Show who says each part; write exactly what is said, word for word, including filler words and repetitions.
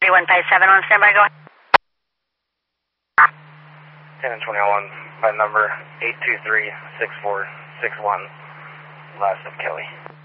Speaker 1: three one five seven on standby, go ahead.
Speaker 2: ten and twenty-one by number eight two three six four six one, last of Kelly.